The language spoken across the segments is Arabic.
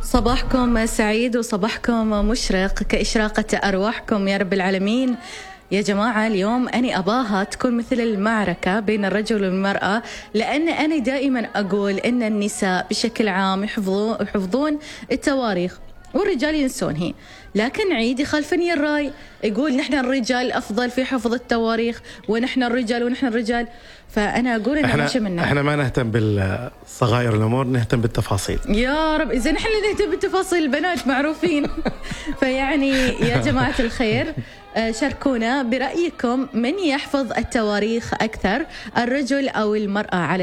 صباحكم سعيد وصباحكم مشرق كإشراقة أرواحكم يا رب العالمين. يا جماعة اليوم أنا أباها تكون مثل المعركة بين الرجل والمرأة، لأن أنا دائما أقول إن النساء بشكل عام يحفظون التواريخ والرجال ينسونها، لكن عيد يخالفني الرأي، يقول نحن الرجال أفضل في حفظ التواريخ ونحن الرجال. فأنا أقول إن احنا ما نهتم بالصغائر الأمور، نهتم بالتفاصيل. يا رب إذا نحن نهتم بالتفاصيل البنات معروفين. فيعني يا جماعة الخير شاركونا برأيكم من يحفظ التواريخ أكثر، الرجل أو المرأة، على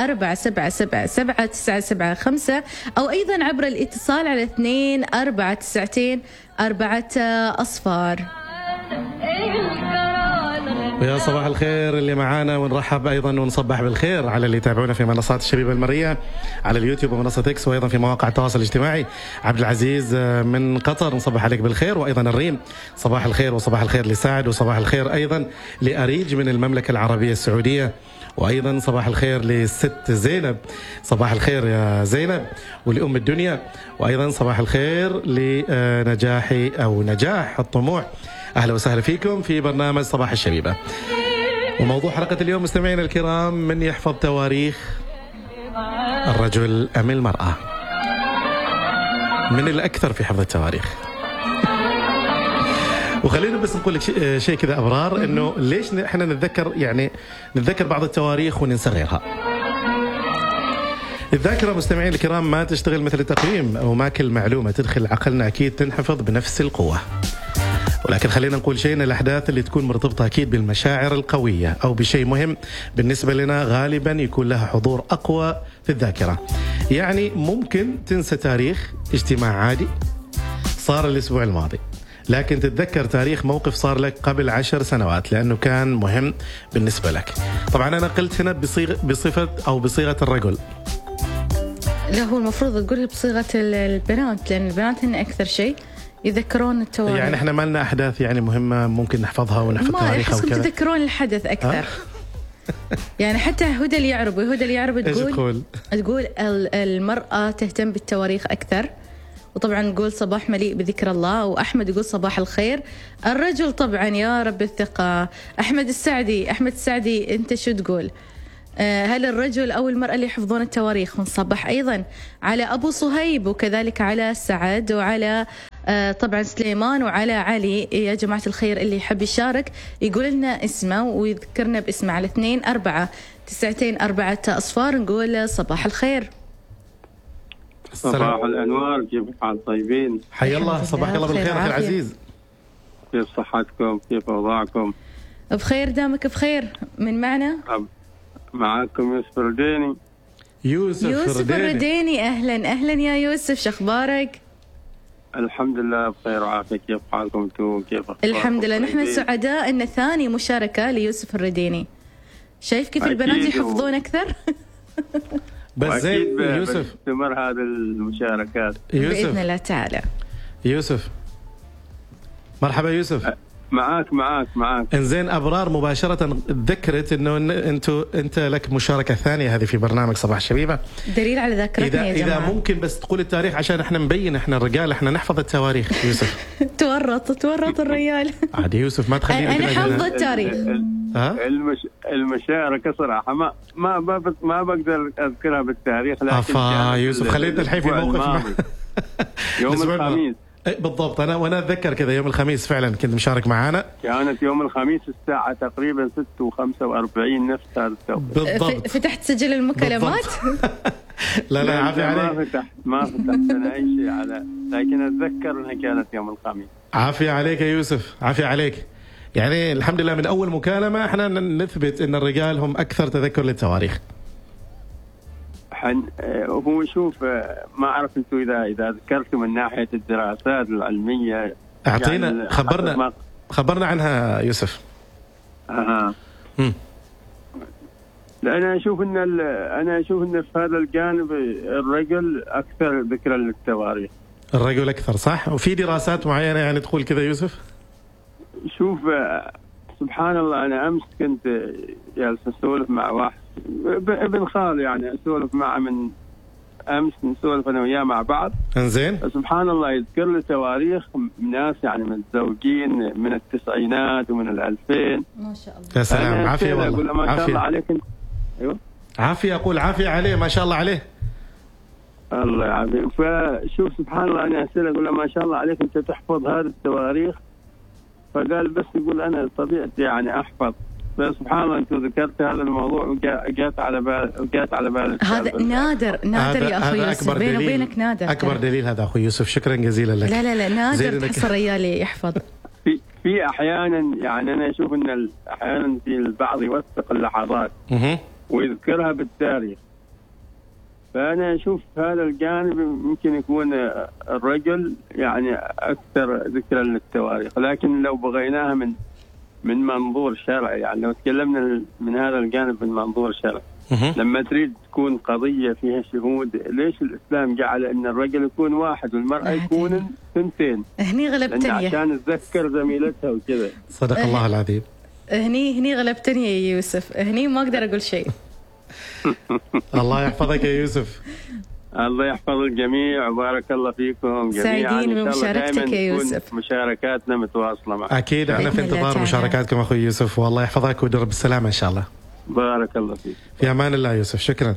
9477779975 أو أيضا عبر الاتصال على 2492 ويا صباح الخير اللي معانا، ونرحب أيضا ونصبح بالخير على اللي يتابعونا في منصات الشبيبة المرئية على اليوتيوب ومنصة إكس وأيضا في مواقع التواصل الاجتماعي. عبد العزيز من قطر نصبح عليك بالخير، وأيضا الريم صباح الخير، وصباح الخير لسعد، وصباح الخير أيضا لأريج من المملكة العربية السعودية، وأيضا صباح الخير لست زينب، صباح الخير يا زينب، ولأم الدنيا، وأيضا صباح الخير لنجاحي أو نجاح الطموح. أهلا وسهلا فيكم في برنامج صباح الشبيبة. وموضوع حلقة اليوم مستمعينا الكرام، من يحفظ تواريخ، الرجل أم المرأة؟ من الأكثر في حفظ التواريخ؟ وخلينا بس نقول لك شيء كذا أبرار، إنه ليش إحنا نتذكر بعض التواريخ وننسى غيرها. الذاكرة مستمعين الكرام ما تشتغل مثل التقويم، أو ما كل معلومة تدخل عقلنا أكيد تنحفظ بنفس القوة. ولكن خلينا نقول شيء، إن الأحداث اللي تكون مرتبطة أكيد بالمشاعر القوية أو بشيء مهم بالنسبة لنا غالبا يكون لها حضور أقوى في الذاكرة. يعني ممكن تنسى تاريخ اجتماع عادي صار الأسبوع الماضي، لكن تتذكر تاريخ موقف صار لك قبل 10 سنوات لأنه كان مهم بالنسبة لك. طبعا أنا قلت هنا بصفة أو بصيغة الرجل، لا هو المفروض تقول بصيغة البنات، لأن البنات هن أكثر شيء يذكرون التواريخ. يعني احنا ما لنا أحداث يعني مهمة ممكن نحفظها ونحفظ تاريخها وكذا؟ ما أحسكم تذكرون الحدث أكثر. يعني حتى هدى اليعرب تقول المرأة تهتم بالتواريخ أكثر، وطبعا نقول صباح مليء بذكر الله، وأحمد يقول صباح الخير. الرجل طبعا يا رب الثقة. أحمد السعدي أنت شو تقول؟ هل الرجل أو المرأة اللي يحفظون التواريخ؟ ونصبح أيضا على أبو صهيب، وكذلك على سعد، وعلى طبعا سليمان، وعلى علي. يا جماعة الخير اللي يحب يشارك يقول لنا اسمه ويذكرنا باسمه على 2492 نقول صباح الخير. صباح الأنوار، كيف حال طيبين؟ حيا الله، صباح الله بالخير أخي العزيز. كيف صحتكم؟ كيف أوضاعكم؟ بخير، دامك بخير. من معنا؟ معاكم يوسف الرديني. أهلا يا يوسف، شخبارك؟ الحمد لله بخير وعافية. كيف حالكم انتم؟ كيف الحمد لله، نحن سعداء أن ثاني مشاركة ليوسف الرديني. شايف كيف البنات يحفظون أكثر؟ بس زين يوسف، تستمر هذه المشاركات بإذن الله تعالى. يوسف مرحبا. يوسف معاك. انزين أبرار مباشرة تذكرت إنه أنت لك مشاركة ثانية هذه في برنامج صباح الشبيبة، دليل على ذاكرتنا يا جماعة. إذا ممكن بس تقول التاريخ عشان احنا نبين احنا الرجال احنا نحفظ التواريخ. يوسف تورط الرجال. عادي يوسف، ما تخليني أنا حافظ التاريخ. المشاركة صراحة ما بقدر أذكرها بالتاريخ، لكن يوسف خلينا الحين في موقف يوم الخميس بالضبط. وانا اتذكر كذا يوم الخميس فعلا كنت مشارك معانا. كانت يوم الخميس الساعة تقريبا 6:45 نفس هذا التوقيت. بالضبط. فتحت سجل المكالمات؟ لا عافية عليك. ما فتحت أنا أي شيء لكن أتذكر أنها كانت يوم الخميس. عافية عليك يا يوسف، عافية عليك. يعني الحمد لله من أول مكالمة احنا نثبت أن الرجال هم أكثر تذكر للتواريخ. هو شوف، ما أعرف أنتوا إذا ذكرتوا من ناحية الدراسات العلمية، أعطينا يعني خبرنا عنها يوسف. لأن أنا أشوف إن في هذا الجانب الرجل أكثر ذكرا للتواريخ. الرجل أكثر، صح؟ وفي دراسات معينة يعني تقول كذا يوسف؟ شوف سبحان الله، أنا أمس كنت جالس أسولف مع واحد ابن خال، يعني أسولف معه من امس نسولف انا وياه مع بعض. انزين. سبحان الله يذكر لي تواريخ ناس يعني متزوجين من التسعينات ومن 2000. ما شاء الله. يا سلام، عافيه والله. اقول له ما شاء الله عليك. ايوه عافيه، اقول عافيه عليه، ما شاء الله عليه. الله يعافيك. فشوف سبحان الله، انا اساله اقول له ما شاء الله عليك انت تحفظ هذه التواريخ. فقال بس يقول انا طبيعتي يعني احفظ. فسبحان الله انت ذكرت هذا الموضوع وجات على بالك. هذا نادر يا اخوي يوسف، بيني وبينك نادر. اكبر دليل هذا اخوي يوسف، شكرا جزيلا لك. لا نادر تحصل ريالي يحفظ. في احيانا يعني انا اشوف ان احيانا في البعض يوثق اللحظات ويذكرها بالتاريخ. فأنا أشوف هذا الجانب ممكن يكون الرجل يعني أكثر ذكرا للتواريخ، لكن لو بغيناها من منظور شرعي، يعني لو تكلمنا من هذا الجانب من منظور شرعي، لما تريد تكون قضية فيها شهود، ليش الإسلام جعل أن الرجل يكون واحد والمرأة يكون ثنتين؟ هني غلبتني، عشان تذكر زميلتها وكذا. صدق الله العظيم. هني غلبتني يا يوسف، هني ما أقدر أقول شيء. الله يحفظك يا يوسف. الله يحفظ الجميع وبارك الله فيكم جميعا. سعيدين بمشاركتك يا يوسف. مشاركاتنا متواصلة معك. أكيد احنا في انتظار مشاركاتكم أخوي يوسف، والله يحفظك ويدر بالسلامة إن شاء الله. بارك الله فيك. في أمان الله يوسف. شكرا.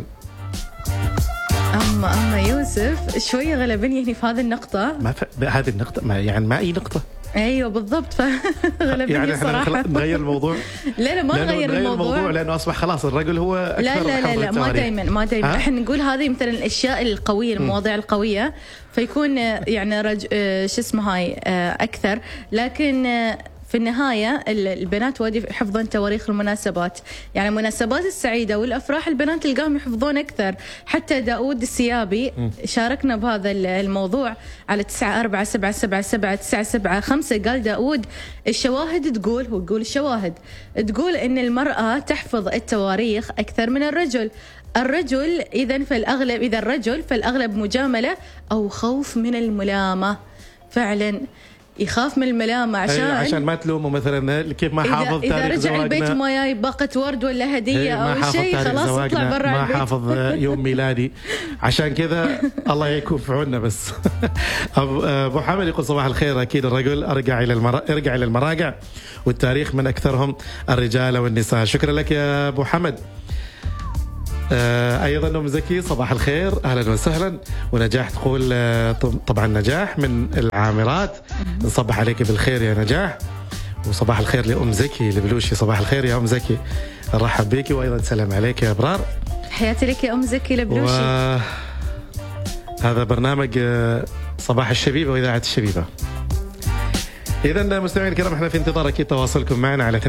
أما يوسف شوية غلبني هنا في هذه النقطة. هذه النقطة ما أي نقطة. ايوه بالضبط، فغلبني يعني صراحه. نغير الموضوع. لا ما نغير الموضوع لانه اصبح خلاص الرجل هو اكثر. لا ما دائما احنا نقول هذه مثلا الاشياء القويه، المواضيع القويه، فيكون يعني شو اسمه هاي اكثر. لكن في النهاية البنات وايد يحفظون تواريخ المناسبات، يعني المناسبات السعيدة والأفراح البنات تلقاهم يحفظون أكثر. حتى داود السيابي شاركنا بهذا الموضوع على 9477779775. قال داود الشواهد تقول، هو يقول الشواهد تقول إن المرأة تحفظ التواريخ أكثر من الرجل. الرجل إذا الرجل فالأغلب مجاملة أو خوف من الملامة. فعلا يخاف من الملامة عشان ما تلومه مثلا كيف ما حافظ تاريخ إذا رجع زواجنا، البيت ما جاي باقة ورد ولا هدية أو شيء، خلاص اطلع برا ما البيت. حافظ يوم ميلادي. عشان كذا الله يكون في عوننا. بس أبو حامد يقول صباح الخير. أكيد الرجل ارجع إلى المراجع والتاريخ من أكثرهم الرجال والنساء. شكرا لك يا أبو حمد. أيضا أم زكي صباح الخير، أهلا وسهلا. ونجاح تقول طبعا نجاح من العامرات، نصبح عليك بالخير يا نجاح. وصباح الخير لأم زكي البلوشي، صباح الخير يا أم زكي، نرحب بك وأيضا سلام عليك يا أبرار. حياتي لك يا أم زكي البلوشي. هذا برنامج صباح الشبيبة وإذاعة الشبيبة. إذا مستمعين الكرام احنا في انتظار أكيد تواصلكم معنا على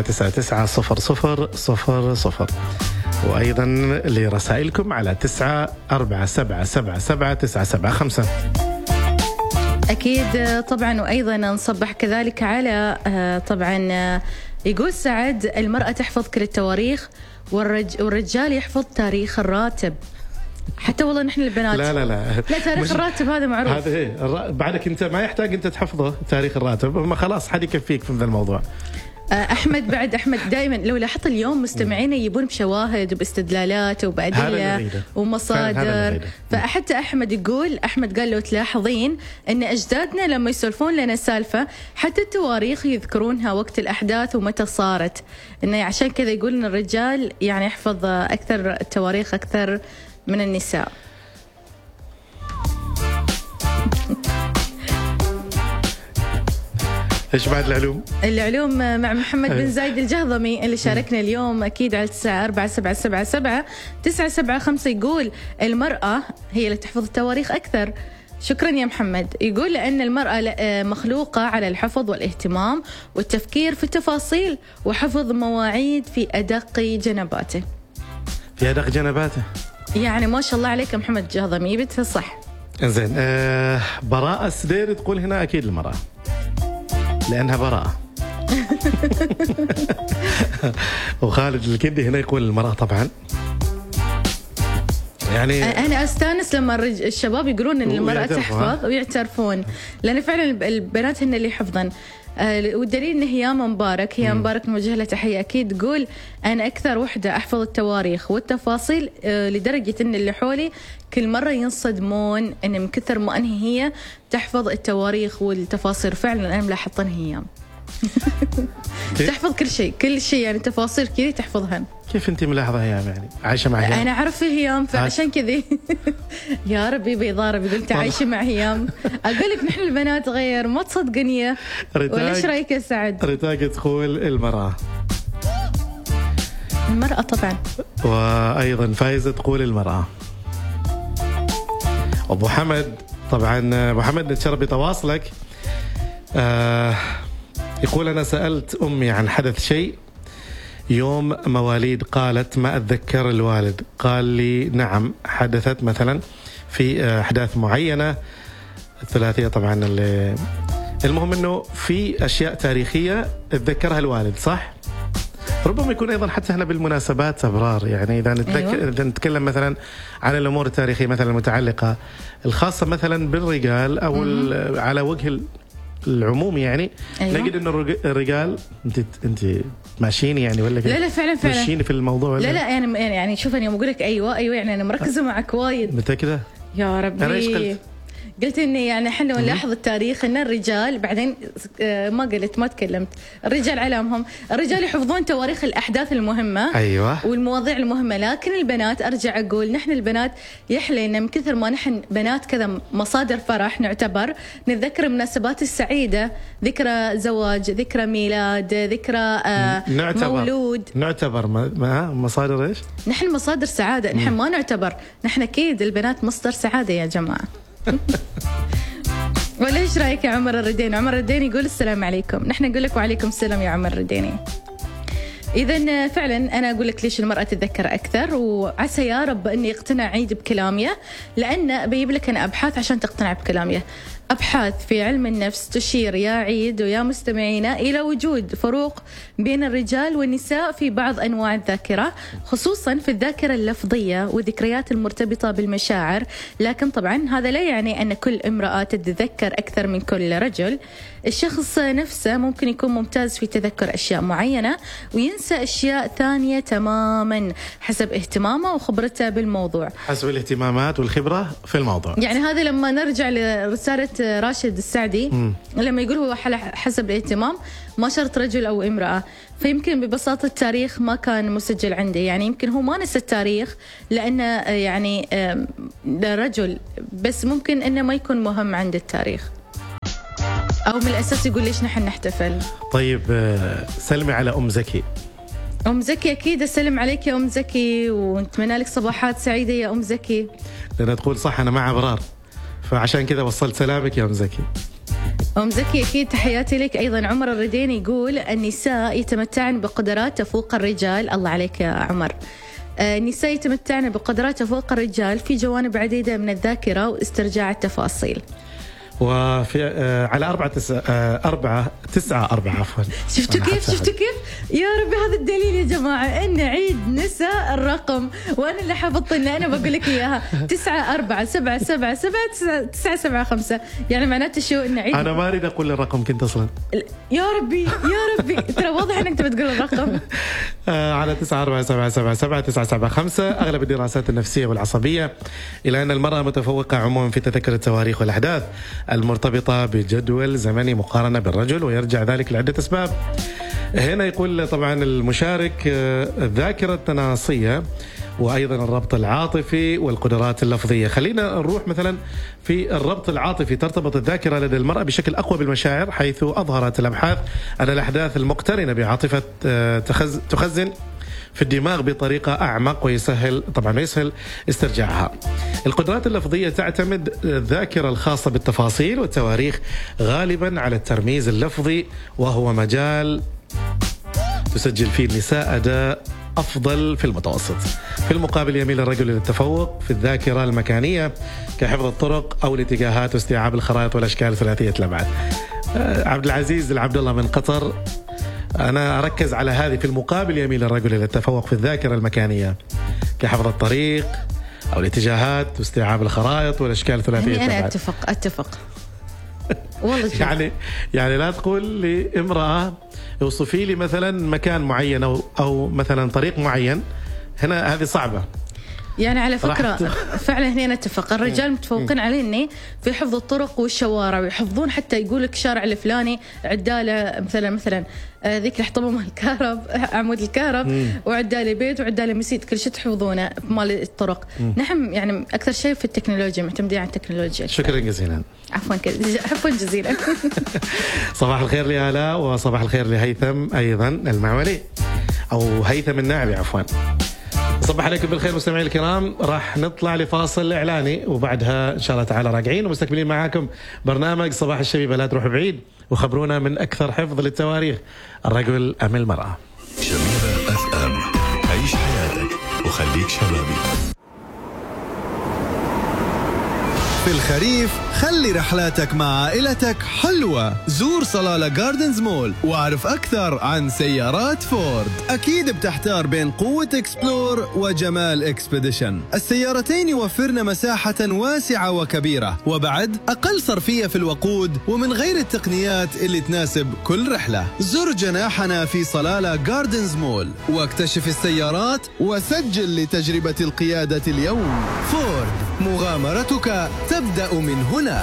24990000 وأيضا لرسائلكم على 9477779975. أكيد طبعا. وأيضا نصبح كذلك على طبعا يقول سعد المرأة تحفظ كل التواريخ والرجال يحفظ تاريخ الراتب. حتى والله نحن البنات لا تاريخ الراتب هذا معروف. هذا ايه بعدك انت ما يحتاج انت تحفظه تاريخ الراتب، ما خلاص حد يكفيك في هذا الموضوع. احمد دائما لو لاحظت اليوم مستمعينا يجيبون بشواهد وباستدلالات وبأدلة ومصادر. فحتى احمد قال لو تلاحظين ان اجدادنا لما يسولفون لنا سالفه حتى التواريخ يذكرونها وقت الاحداث ومتى صارت، انه عشان كذا يقول ان الرجال يعني يحفظ اكثر التواريخ اكثر من النساء. ايش بعد العلوم مع محمد بن زايد الجهضمي اللي شاركنا اليوم اكيد على 9477779975. يقول المرأة هي اللي تحفظ التواريخ اكثر. شكرا يا محمد. يقول لأن المرأة مخلوقة على الحفظ والاهتمام والتفكير في التفاصيل وحفظ مواعيد في أدق جنباته. يعني ما شاء الله عليك محمد الجهضمي بتصح. انزين براءة السدير تقول هنا أكيد المرأة لأنها براءة. وخالد الكندي هنا يقول المرأة طبعا. يعني أنا أستانس لما الشباب يقولون إن المرأة تحفظ ويعترفون، لأن فعلا البنات هن اللي يحفظن. والدليل إن هيام مبارك نوجه لها تحية أكيد، تقول أنا أكثر وحدة أحفظ التواريخ والتفاصيل لدرجة إن اللي حولي كل مرة ينصدمون إن من كثر ما أنها هي تحفظ التواريخ والتفاصيل. فعلا أنا ملاحظة هيام تحفظ كل شيء يعني تفاصيل كذي تحفظها. كيف أنت ملاحظة هيام يعني عايشة مع هيام؟ أنا أعرف هيام فعشان كذي يا ربي بيضارب يقول أنت عايشة مع هيام. أقول لك نحن البنات غير ما تصدقني. ولا إيش رأيك يا سعد؟ رتاق تقول المرأة طبعا، وأيضا فايزة تقول المرأة. أبو حمد طبعا، أبو حمد نتشرف بتواصلك. يقول أنا سألت أمي عن حدث شيء يوم مواليد، قالت ما أتذكر الوالد. قال لي نعم حدثت مثلا في أحداث معينة الثلاثية طبعا. المهم أنه في أشياء تاريخية أتذكرها الوالد، صح؟ ربما يكون أيضا حتى احنا بالمناسبات أبرار، يعني إذا نتكلم مثلا عن الأمور التاريخية مثلا المتعلقة الخاصة مثلا بالرجال أو على وجه العموم يعني. أيوة. نجد إنه الرجال أنت ماشيين يعني ولا كده؟ لا فعلا ماشيين في الموضوع ولا؟ لا يعني شوف أنا يوم أقول لك أيوة يعني أنا مركزة معك وايد. متى كده؟ يا ربي أنا إيش قلت؟ قلت إني يعني إحنا نلاحظ التاريخ إن الرجال بعدين ما تكلمت. الرجال علامهم، الرجال يحفظون تواريخ الأحداث المهمة أيوة والمواضيع المهمة، لكن البنات أرجع أقول نحن البنات يحلينا من كثر ما نحن بنات كذا مصادر فرح نعتبر، نتذكر المناسبات السعيدة، ذكرى زواج، ذكرى ميلاد، ذكرى مولود. نعتبر مصادر إيش؟ نحن مصادر سعادة. نحن ما نعتبر، نحن أكيد البنات مصدر سعادة يا جماعة. ولا ايش رايك يا عمر الرديني؟ عمر الرديني يقول السلام عليكم. نحن نقول لك وعليكم السلام يا عمر الرديني. اذا فعلا انا اقول لك ليش المراه تتذكر اكثر، وعسى يا رب اني اقتنع عيد بكلامي، لان بجيب لك انا ابحاث عشان تقتنع بكلامي. أبحاث في علم النفس تشير يا عيد ويا مستمعينا إلى وجود فروق بين الرجال والنساء في بعض أنواع الذاكرة، خصوصا في الذاكرة اللفظية والذكريات المرتبطة بالمشاعر. لكن طبعا هذا لا يعني أن كل امرأة تتذكر أكثر من كل رجل. الشخص نفسه ممكن يكون ممتاز في تذكر أشياء معينة وينسى أشياء ثانية تماما حسب اهتمامه وخبرته بالموضوع، حسب الاهتمامات والخبرة في الموضوع. يعني هذا لما نرجع لرسالة راشد السعدي لما يقول هو حسب الاهتمام، ما شرط رجل أو امرأة. فيمكن ببساطة التاريخ ما كان مسجل عندي، يعني يمكن هو ما نسى التاريخ لأنه يعني رجل، بس ممكن إنه ما يكون مهم عند التاريخ، أو من الأساس يقول ليش نحن نحتفل. طيب سلمي على أم زكي. أم زكي أكيد أسلم عليك يا أم زكي، ونتمنى لك صباحات سعيدة يا أم زكي. لأنها تقول صح أنا مع أبرار، فعشان كذا وصلت سلامك يا أم زكي. أم زكي أكيد تحياتي لك. أيضا عمر الرديني يقول النساء يتمتعن بقدرات تفوق الرجال. الله عليك يا عمر. النساء يتمتعن بقدرات تفوق الرجال في جوانب عديدة من الذاكرة واسترجاع التفاصيل. وفي على 4/9 عفوا. شفتوا كيف يا ربي هذا الدليل يا جماعة إن عيد نساء الرقم، وأنا اللي حفظت إن أنا بقول لك إياها 9/4/7/7/9/7/5 يعني معناته شو إن عيد. أنا ما أريد أقول الرقم كنت أصلا. يا ربي ترى واضح إنك تبي تقول الرقم. على 9/4/7/7/9/7/5 أغلب الدراسات النفسية والعصبية إلى أن المرأة متفوقة عموما في تذكر التواريخ والأحداث المرتبطة بجدول زمني مقارنة بالرجل، ويرجع ذلك لعدة أسباب. هنا يقول طبعا المشارك الذاكرة التناصية وأيضا الربط العاطفي والقدرات اللفظية. خلينا نروح مثلا في الربط العاطفي. ترتبط الذاكرة لدى المرأة بشكل أقوى بالمشاعر، حيث أظهرت الأبحاث أن الأحداث المقترنة بعاطفة تخزن في الدماغ بطريقة أعمق ويسهل استرجاعها. القدرات اللفظية تعتمد الذاكرة الخاصة بالتفاصيل والتواريخ غالبا على الترميز اللفظي، وهو مجال تسجل فيه النساء أداء أفضل في المتوسط. في المقابل يميل الرجل للتفوق في الذاكرة المكانية كحفظ الطرق أو الاتجاهات واستيعاب الخرائط والأشكال ثلاثية الأبعاد. عبد العزيز العبد الله من قطر، أنا أركز على هذه. في المقابل يميل الرجل إلى التفوق في الذاكرة المكانية كحفظ الطريق أو الاتجاهات واستيعاب الخرائط والأشكال ثلاثية الأبعاد. أنا أتفق والله يعني لا تقول لامرأة اوصفي لي مثلا مكان معين أو مثلا طريق معين، هنا هذه صعبة. يعني على فكرة فعلا هنا نتفق، الرجال متفوقين علينا في حفظ الطرق والشوارع، ويحفظون حتى يقولك الشارع الفلاني عداله مثلا ذيك الحطمة الكهرب، عمود الكهرب، وعداله بيت وعداله مسجد، كل شيء تحفظونه مال الطرق. نحن يعني أكثر شيء في التكنولوجيا، معتمدين على التكنولوجيا. شكرا جزيلا. عفوا جزيلا. صباح الخير لآلاء، وصباح الخير لهيثم أيضا المعولي، أو هيثم الناعبي عفوا. صباح عليكم بالخير مستمعين الكرام. راح نطلع لفاصل إعلاني، وبعدها إن شاء الله تعالى راجعين ومستكملين معاكم برنامج صباح الشبيبة. لا تروحوا بعيد، وخبرونا من أكثر حفظ للتواريخ، الرجل أم المرأة. شبيبة FM، عيش حياتك وخليك شبابي. في الخريف خلي رحلاتك مع عائلتك حلوة. زور صلالة جاردنز مول واعرف أكثر عن سيارات فورد. أكيد بتحتار بين قوة إكسبلور وجمال إكسبيديشن. السيارتين يوفرن مساحة واسعة وكبيرة، وبعد أقل صرفية في الوقود، ومن غير التقنيات اللي تناسب كل رحلة. زر جناحنا في صلالة جاردنز مول واكتشف السيارات وسجل لتجربة القيادة اليوم. فورد، مغامرتك تبدأ من هنا.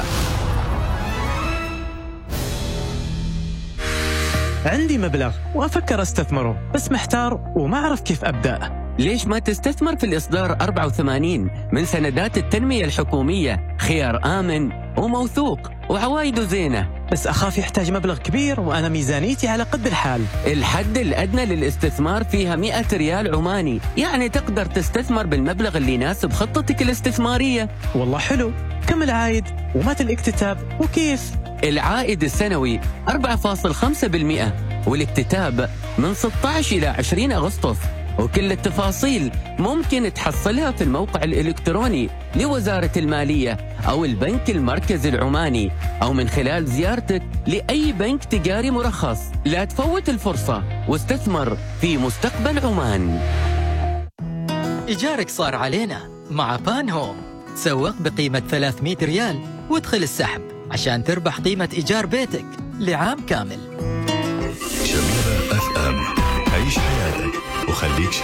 عندي مبلغ وأفكر استثمره، بس محتار وما أعرف كيف أبدأ. ليش ما تستثمر في الإصدار 84 من سندات التنمية الحكومية؟ خيار آمن وموثوق وعوائده زينة. بس أخاف يحتاج مبلغ كبير وأنا ميزانيتي على قد الحال. الحد الأدنى للاستثمار فيها 100 ريال عماني، يعني تقدر تستثمر بالمبلغ اللي يناسب خطتك الاستثمارية. والله حلو. كم العائد ومتى الاكتتاب وكيف؟ العائد السنوي 4.5%، والاكتتاب من 16 إلى 20 أغسطس. وكل التفاصيل ممكن تحصلها في الموقع الإلكتروني لوزارة المالية أو البنك المركزي العماني، أو من خلال زيارتك لأي بنك تجاري مرخص. لا تفوت الفرصة واستثمر في مستقبل عمان. إيجارك صار علينا مع بان هوم. تسوق بقيمة 300 ريال وادخل السحب عشان تربح قيمة إيجار بيتك لعام كامل. شبيبة FM، عيش حياتك وخليك